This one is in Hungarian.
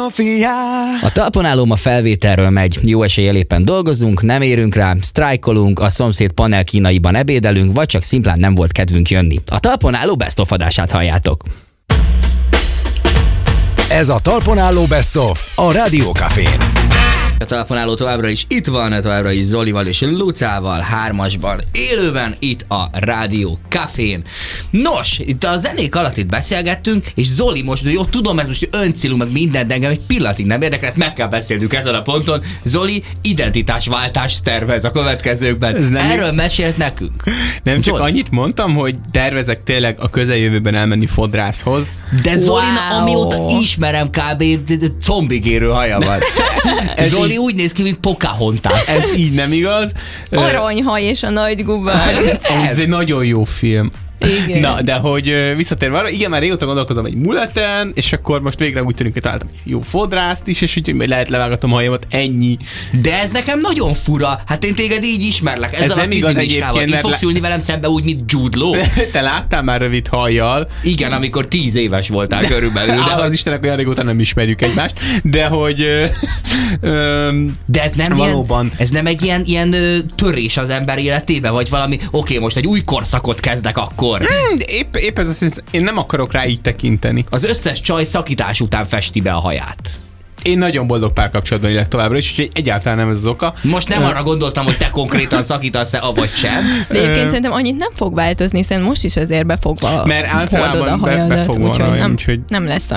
A talpon álló ma felvételről megy, jó eséllyel éppen dolgozunk, nem érünk rá, sztrájkolunk, a szomszéd panel kínaiban ebédelünk, vagy csak szimplán nem volt kedvünk jönni. A talpon álló Best of adását halljátok. Ez a talpon álló Best of a Rádió Cafén. A talpon álló továbbra is itt van, továbbra is Zolival és Lucával, hármasban, élőben itt a Rádió Cafén. Nos, itt a zenék alatt itt beszélgettünk, és Zoli most, jó, tudom, ez most öncélú, meg minden, de engem egy pillanatig nem érdekel, ezt meg kell beszélnünk ezen a ponton. Zoli identitásváltást tervez a következőkben. Erről mesélt nekünk. Nem csak annyit mondtam, hogy tervezek tényleg a közeljövőben elmenni fodrászhoz. De Zoli, amióta ismerem, kb. Combig érő haja van. Zoli úgy néz ki, mint Pocahontas. Ez így nem igaz. Aranyhaj és a nagy gubár. Ez egy nagyon jó film. Igen. Na, de hogy visszatérve arra, igen, már régóta gondolkodom egy muleten, és akkor most végre úgy tűnik, hogy találtam jó fodrászt is, és úgy lehet levágatom a hajamat, ennyi. De ez nekem nagyon fura. Hát én téged így ismerlek, ezzel a fizimiskával. Így fogsz ülni velem szembe úgy, mint Jude Law. Te láttál már rövid hajjal. Igen, amikor 10 éves voltál körülbelül. De az Istenek olyan régóta nem ismerjük egymást, de hogy... de ez nem valóban. Ez nem egy ilyen törés az ember életébe, vagy valami, oké, most egy új korszakot kezdek akkor. Épp ez az, én nem akarok rá így tekinteni. Az összes csaj szakítás után festi be a haját. Én nagyon boldog párkapcsolatban élek továbbra is, úgyhogy egyáltalán nem ez az oka. Most nem arra gondoltam, hogy te konkrétan szakítasz-e, avagy sem. De egyébként szerintem annyit nem fog változni, hiszen most is azért befogva mert általában a hajadat, befogva úgyhogy nem lesz